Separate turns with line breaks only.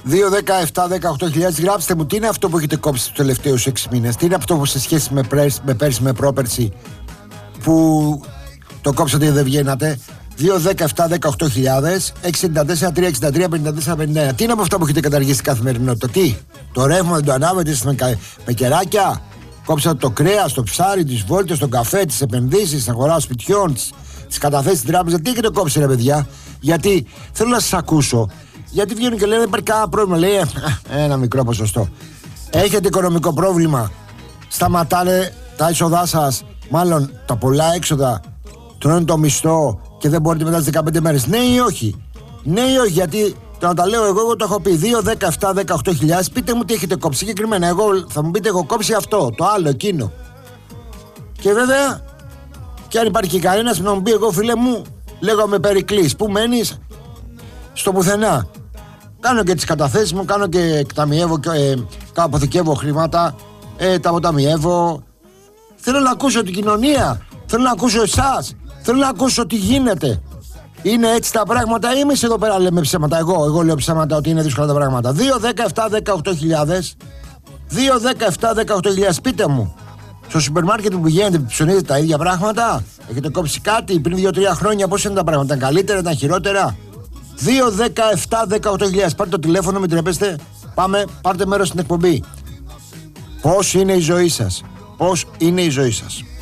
2-17-18.000. Γράψτε μου, τι είναι αυτό που έχετε κόψει τους τελευταίους 6 μήνες? Τι είναι αυτό που σε σχέση με πέρσι, με πρόπερσι, που το κόψατε ή δεν βγαίνατε? 2-17-18.000, 694-363-54-51. Τι είναι από αυτά που έχετε καταργήσει στην καθημερινότητα? Τι? Το ρεύμα δεν το ανάβετε με κεράκια? Κόψατε το κρέας, το ψάρι, τις βόλτες, τον καφέ, τις επενδύσεις, την αγορά σπιτιών, τις καταθέσεις στην τράπεζα? Τι έχετε κόψει, ρε παιδιά? Γιατί θέλω να σας ακούσω. Γιατί βγαίνουν και λένε δεν υπάρχει κανένα πρόβλημα. Λέει ένα μικρό ποσοστό. Έχετε οικονομικό πρόβλημα? Σταματάνε τα έξοδά σας, μάλλον τα πολλά έξοδα, τρώνε το μισθό και δεν μπορείτε μετά τις 15 μέρες. Ναι ή όχι? Ναι ή όχι? Γιατί το να τα λέω εγώ το έχω πει. 2-17-18.000. Πείτε μου τι έχετε κόψει συγκεκριμένα. Εγώ θα μου πείτε, έχω κόψει αυτό, το άλλο, εκείνο. Και βέβαια, και αν υπάρχει κανένας να μου πει, εγώ φίλε μου, λέγομαι Περικλής, πού μένεις? Στο πουθενά. Κάνω και τις καταθέσεις μου, κάνω και εκταμιεύω, αποθηκεύω χρήματα, τα αποταμιεύω. Θέλω να ακούσω την κοινωνία, θέλω να ακούσω εσάς, θέλω να ακούσω τι γίνεται. Είναι έτσι τα πράγματα ή εμείς εδώ πέρα λέμε ψέματα? Εγώ λέω ψέματα ότι είναι δύσκολα τα πράγματα. 2-17-18.000. 2-17-18.000. Πείτε μου, στο σούπερ μάρκετ που πηγαίνετε ψωνίζετε τα ίδια πράγματα? Έχετε κόψει κάτι πριν 2-3 χρόνια? Πώς είναι τα πράγματα? Ήταν καλύτερα, ήταν χειρότερα? 2-17-18.000. Πάρτε το τηλέφωνο, μην τρέπεστε. Πάμε, πάρτε μέρος στην εκπομπή. Πώς είναι η ζωή σας? Πώς είναι η ζωή σας?